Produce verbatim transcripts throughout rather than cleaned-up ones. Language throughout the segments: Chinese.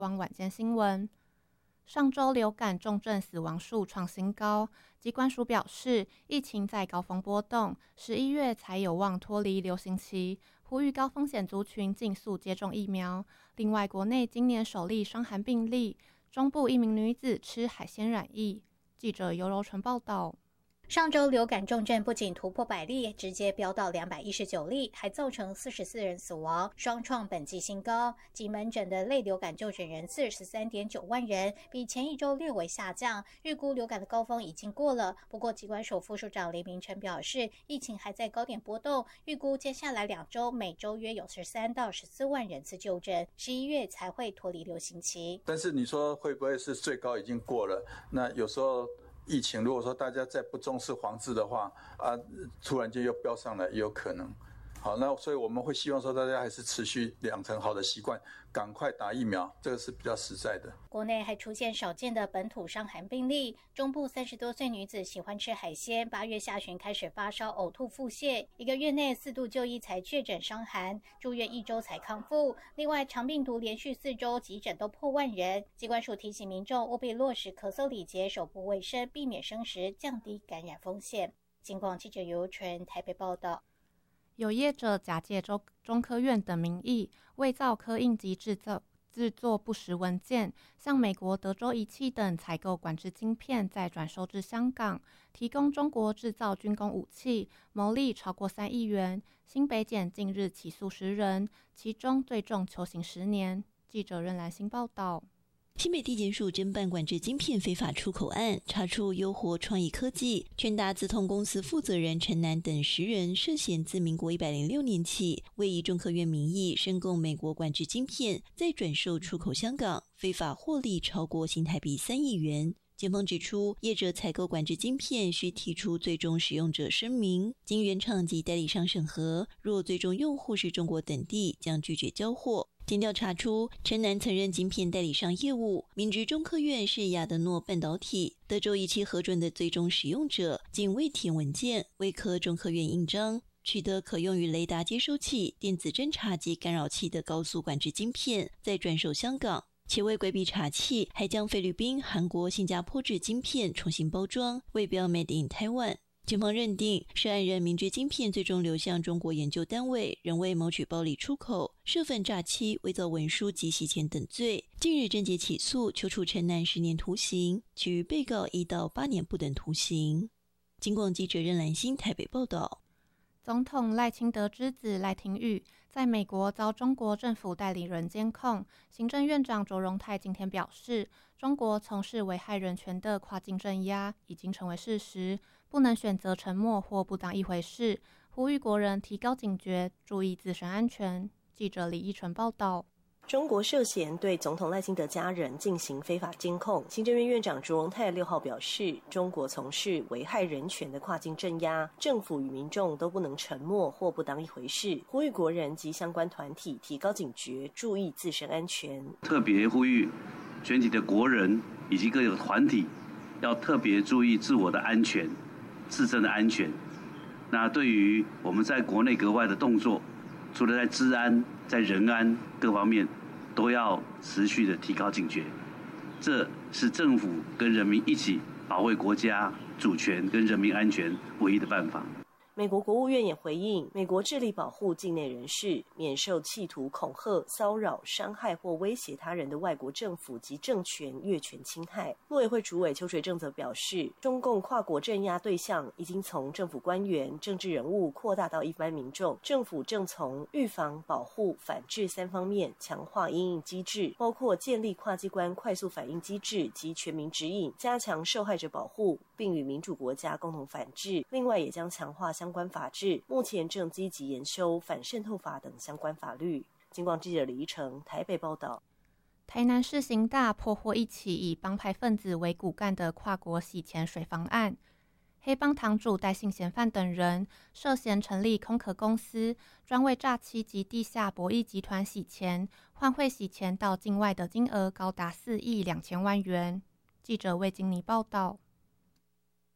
望晚间新闻，上周流感重症死亡数创新高，疾管署表示，疫情在高峰波动，十一月才有望脱离流行期，呼吁高风险族群尽速接种疫苗。另外，国内今年首例伤寒病例，中部一名女子吃海鲜染疫。记者尤柔纯报道。 上周流感重症不仅突破百例，直接飙到两百一十九例，还造成四十四人死亡，双创本季新高。及门诊的类流感就诊人次十三点九万人，比前一周略微下降。预估流感的高峰已经过了，不过疾管署副署长林明成表示，疫情还在高点波动，预估接下来两周每周约有十三到十四万人次就诊，十一月才会脱离流行期。 但是你说会不会是最高已经过了？那有时候疫情如果说大家再不重视防治的话，啊，突然间又飙上来也有可能。好，那所以我们会希望说大家还是持续养成好的习惯，赶快打疫苗，这个是比较实在的。 国内还出现少见的本土伤寒病例，中部三十多岁女子喜欢吃海鲜，八月下旬开始发烧、呕吐、腹泻，一个月内四度就医才确诊伤寒，住院一周才康复。另外，肠病毒连续四周急诊都破万人，疾管署提醒民众务必落实咳嗽礼节、手部卫生，避免生食，降低感染风险。警广记者尤纯台北报道。 有业者假借中中科院等名义，伪造科印及制作制作不实文件，向美国德州仪器等采购管制晶片，再转售至香港，提供中国制造军工武器，牟利超过三亿元。新北检近日起诉十人，其中最重囚刑十年。记者任兰心报道。 新北地检署侦办管制晶片非法出口案，查出优活创意科技、全达资通公司负责人陈南等十人涉嫌自民国一百零六年起，为以中科院名义申购美国管制晶片，再转售出口香港，非法获利超过新台币三亿元。检方指出，业者采购管制晶片需提出最终使用者声明，经原厂及代理商审核，若最终用户是中国等地，将拒绝交货。经调查出，陈南曾任晶片代理商业务，明知中科院是亚德诺半导体、德州仪器核准的最终使用者，仅未填文件，未科中科院印章，取得可用于雷达接收器、电子侦察及干扰器的高速管制晶片，再转售香港。且为规避查缉，还将菲律宾、韩国、新加坡制晶片重新包装，为标 Made in Taiwan。警方认定，涉案人明知晶片最终流向中国研究单位，仍为谋取暴利出口、涉犯诈欺、伪造文书及洗钱等罪。近日侦结起诉，求处陈南十年徒刑，其余被告一到八年不等徒刑。警广记者任兰心台北报道。 总统赖清德之子赖廷宇在美国遭中国政府代理人监控，行政院长卓荣泰今天表示，中国从事危害人权的跨境镇压已经成为事实，不能选择沉默或不当一回事，呼吁国人提高警觉，注意自身安全。记者李依纯报道。 中国涉嫌对总统赖清德家人进行非法监控，行政院院长卓荣泰六号表示，中国从事危害人权的跨境镇压，政府与民众都不能沉默或不当一回事，呼吁国人及相关团体提高警觉，注意自身安全。 特别呼吁全体的国人以及各个团体，要特别注意自我的安全、自身的安全。那对于我们在国内国外的动作，除了在治安、在人安各方面，都要持续的提高警觉，这是政府跟人民一起保卫国家主权跟人民安全唯一的办法。 美国国务院也回应，美国致力保护境内人士免受企图恐吓、骚扰、伤害或威胁他人的外国政府及政权越权侵害。陆委会主委邱垂正则表示，中共跨国镇压对象已经从政府官员、政治人物扩大到一般民众，政府正从预防、保护、反制三方面强化因应机制，包括建立跨机关快速反应机制及全民指引，加强受害者保护，并与民主国家共同反制。另外，也将强化相关法制，目前正积极研修反渗透法等相关法律。警广记者李依成台北报道。 台南市刑大破获一起以帮派分子为骨干的跨国洗钱水房案，黑帮堂主戴姓嫌犯等人涉嫌成立空壳公司，专为诈欺及地下博弈集团洗钱，换汇洗钱到境外的金额高达四亿两千万元。记者魏金妮报道。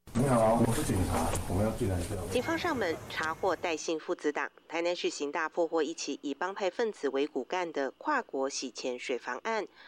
你好，我是警察，我们要进来一下。 警方上门查获戴姓父子党。台南市刑大破获一起以帮派分子为骨干的跨国洗钱水房案，